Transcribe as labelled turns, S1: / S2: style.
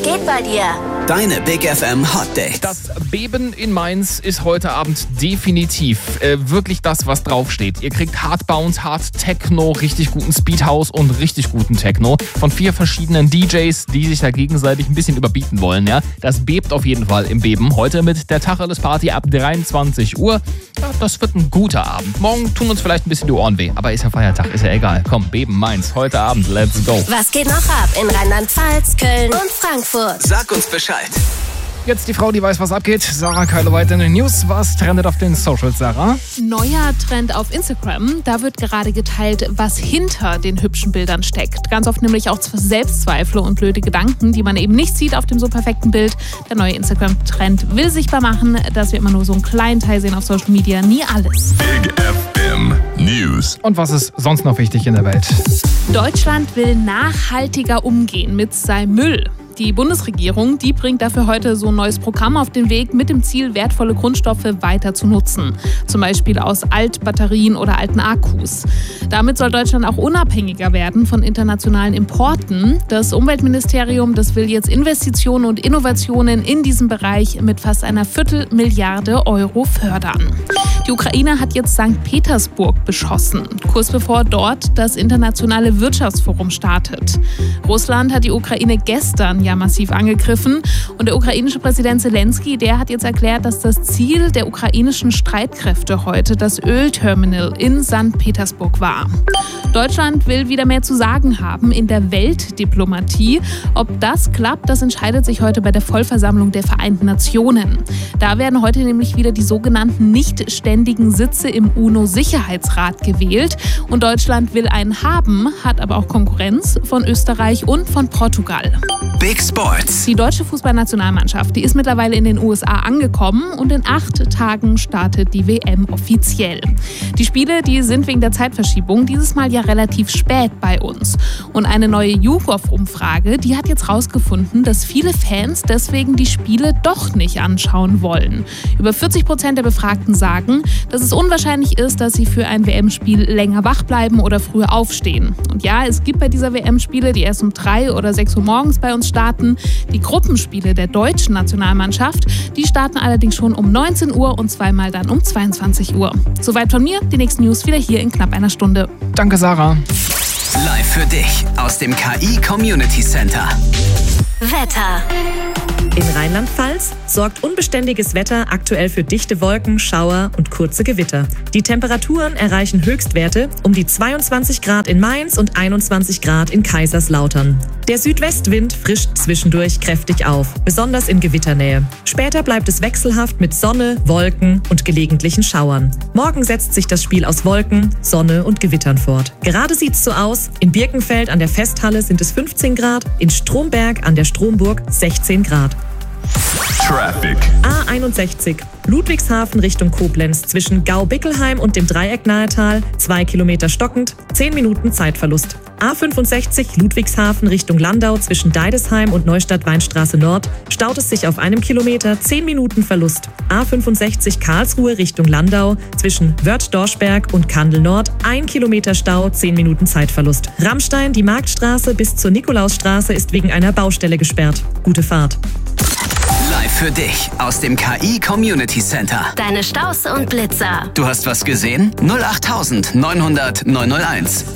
S1: geht bei dir?
S2: Deine Big FM Hot Dates.
S3: Das Beben in Mainz ist heute Abend definitiv wirklich das, was draufsteht. Ihr kriegt Hard Bounce, Hard Techno, richtig guten Speedhouse und richtig guten Techno von 4 verschiedenen DJs, die sich da gegenseitig ein bisschen überbieten wollen. Ja? Das bebt auf jeden Fall im Beben. Heute mit der Tacheles Party ab 23 Uhr. Ja, das wird ein guter Abend. Morgen tun uns vielleicht ein bisschen die Ohren weh, aber ist ja Feiertag, ist ja egal. Komm, Beben Mainz, heute Abend, let's go.
S1: Was geht noch ab in Rheinland-Pfalz, Köln und Frankfurt?
S2: Sag uns Bescheid.
S3: Jetzt die Frau, die weiß, was abgeht. Sarah Keile weiter in den News. Was trendet auf den Socials, Sarah?
S4: Neuer Trend auf Instagram. Da wird gerade geteilt, was hinter den hübschen Bildern steckt. Ganz oft nämlich auch Selbstzweifel und blöde Gedanken, die man eben nicht sieht auf dem so perfekten Bild. Der neue Instagram-Trend will sichtbar machen, dass wir immer nur so einen kleinen Teil sehen auf Social Media, nie alles.
S5: Big FM News.
S3: Und was ist sonst noch wichtig in der Welt?
S4: Deutschland will nachhaltiger umgehen mit seinem Müll. Die Bundesregierung, die bringt dafür heute so ein neues Programm auf den Weg mit dem Ziel, wertvolle Grundstoffe weiter zu nutzen. Zum Beispiel aus Altbatterien oder alten Akkus. Damit soll Deutschland auch unabhängiger werden von internationalen Importen. Das Umweltministerium, das will jetzt Investitionen und Innovationen in diesem Bereich mit fast einer Viertelmilliarde Euro fördern. Die Ukraine hat jetzt St. Petersburg beschossen, kurz bevor dort das internationale Wirtschaftsforum startet. Russland hat die Ukraine gestern ja massiv angegriffen und der ukrainische Präsident Zelensky, der hat jetzt erklärt, dass das Ziel der ukrainischen Streitkräfte heute das Ölterminal in St. Petersburg war. Deutschland will wieder mehr zu sagen haben in der Weltdiplomatie. Ob das klappt, das entscheidet sich heute bei der Vollversammlung der Vereinten Nationen. Da werden heute nämlich wieder die sogenannten nicht ständigen Sitze im UNO-Sicherheitsrat gewählt. Und Deutschland will einen haben, hat aber auch Konkurrenz von Österreich und von Portugal.
S2: Big Sports.
S4: Die deutsche Fußballnationalmannschaft, die ist mittlerweile in den USA angekommen und in 8 Tagen startet die WM offiziell. Die Spiele, die sind wegen der Zeitverschiebung dieses Mal ja relativ spät bei uns. Und eine neue YouGov-Umfrage, die hat jetzt rausgefunden, dass viele Fans deswegen die Spiele doch nicht anschauen wollen. Über 40% der Befragten sagen, dass es unwahrscheinlich ist, dass sie für ein WM-Spiel länger wach bleiben oder früher aufstehen. Und ja, es gibt bei dieser WM Spiele, die erst um 3 oder 6 Uhr morgens bei uns starten. Die Gruppenspiele der deutschen Nationalmannschaft, die starten allerdings schon um 19 Uhr und zweimal dann um 22 Uhr. Soweit von mir, die nächsten News wieder hier in knapp einer Stunde.
S3: Danke, Sarah.
S2: Live für dich aus dem KI Community Center.
S1: Wetter.
S6: In Rheinland-Pfalz sorgt unbeständiges Wetter aktuell für dichte Wolken, Schauer und kurze Gewitter. Die Temperaturen erreichen Höchstwerte um die 22 Grad in Mainz und 21 Grad in Kaiserslautern. Der Südwestwind frischt zwischendurch kräftig auf, besonders in Gewitternähe. Später bleibt es wechselhaft mit Sonne, Wolken und gelegentlichen Schauern. Morgen setzt sich das Spiel aus Wolken, Sonne und Gewittern fort. Gerade sieht's so aus, in Birkenfeld an der Festhalle sind es 15 Grad, in Stromberg an der Stromburg 16 Grad.
S5: Traffic.
S6: A61 Ludwigshafen Richtung Koblenz zwischen Gau-Bickelheim und dem Dreieck Nahetal 2 Kilometer stockend, 10 Minuten Zeitverlust. A65 Ludwigshafen Richtung Landau zwischen Deidesheim und Neustadt-Weinstraße Nord staut es sich auf 1 Kilometer, 10 Minuten Verlust. A65 Karlsruhe Richtung Landau zwischen Wörth-Dorschberg und Kandel Nord 1 Kilometer Stau, 10 Minuten Zeitverlust. Rammstein, die Marktstraße bis zur Nikolausstraße ist wegen einer Baustelle gesperrt. Gute Fahrt.
S2: Live für dich aus dem KI Community Center.
S1: Deine Staus und Blitzer.
S2: Du hast was gesehen? 08900 901.